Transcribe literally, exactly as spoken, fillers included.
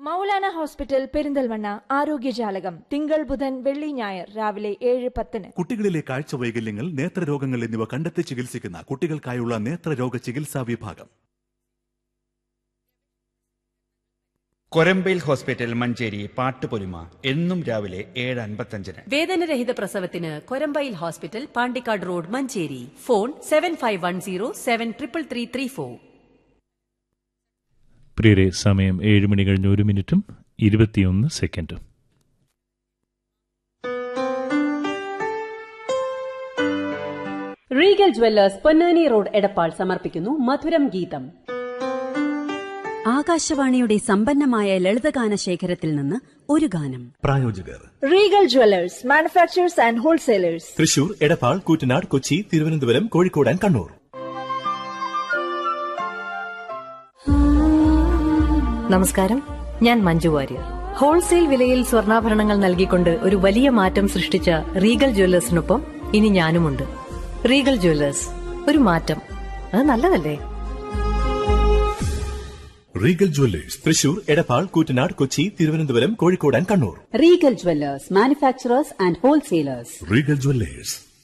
Maulana hospital Perinthalmanna ആരോഗ്യജാലകം തിങ്കൾ ബുധൻ വെള്ളി ഞായർ രാവിലെ ഏഴ് പത്തിന്. കുട്ടികളിലെ കാഴ്ച വൈകല്യങ്ങൾ, നേത്രരോഗങ്ങൾ എന്നിവ കണ്ടെത്തി ചികിത്സിക്കുന്ന കുട്ടികൾക്കായുള്ള നേത്രരോഗ ചികിത്സാ വിഭാഗം. കൊരമ്പയിൽ ഹോസ്പിറ്റൽ മഞ്ചേരി പാട്ടുപൊലിമ എന്നും രാവിലെ ഏഴ് അൻപത്തഞ്ചിന്. വേദനരഹിത പ്രസവത്തിന് Korambayil hospital, Pandikkad road, Manjeri. Phone seven five one zero seven triple three three four. പ്രിയരെ, സമയം ഏഴ് മണി കഴിഞ്ഞ് ഒരു മിനിറ്റും ഇരുപത്തിയൊന്ന് സെക്കൻഡും. Regal Jewellers Ponnani road Edappal സമർപ്പിക്കുന്നു മധുരം ഗീതം. ആകാശവാണിയുടെ സമ്പന്നമായ ലളിതഗാന ശേഖരത്തിൽ നിന്ന് ഒരു ഗാനം. പ്രായോജകർ Regal Jewellers, manufacturers and wholesalers, Thrissur, Edappal, Koottanad, Kochi, Thiruvananthapuram, Kozhikode and Kannur. നമസ്കാരം, ഞാൻ മഞ്ജു വാര്യർ. ഹോൾസെയിൽ വിലയിൽ സ്വർണ്ണാഭരണങ്ങൾ നൽകിക്കൊണ്ട് ഒരു വലിയ മാറ്റം സൃഷ്ടിച്ച റീഗൽ ജ്വല്ലേഴ്സിനൊപ്പം ഇനി ഞാനുമുണ്ട്. റീഗൽ ജ്വല്ലേഴ്സ്, ഒരു മാറ്റം, അത് നല്ലതല്ലേ? Regal Jewellers, Thrissur, Edappal, Koottanad, Kochi, Thiruvananthapuram, Kozhikode and Kannur. Regal Jewellers, manufacturers and wholesalers. Regal Jewellers.